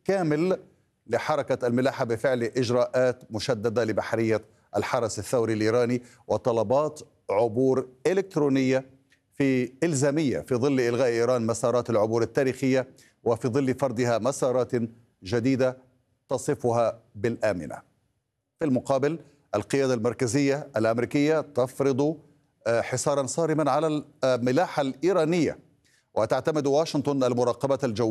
كامل لحركة الملاحة بفعل إجراءات مشددة لبحرية الحرس الثوري الإيراني وطلبات عبور إلكترونية إلزامية في ظل إلغاء إيران مسارات العبور التاريخية وفي ظل فرضها مسارات جديدة تصفها بالآمنة. في المقابل القيادة المركزية الأمريكية تفرض حصارا صارما على الملاحة الإيرانية، وتعتمد واشنطن المراقبة الجوية